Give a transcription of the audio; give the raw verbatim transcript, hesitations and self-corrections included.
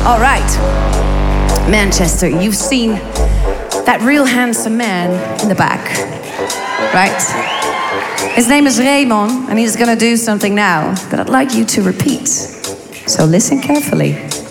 All right, Manchester, you've seen that real handsome man in the back, right? His name is Raymond, and he's gonna do something now that I'd like you to repeat. So listen carefully.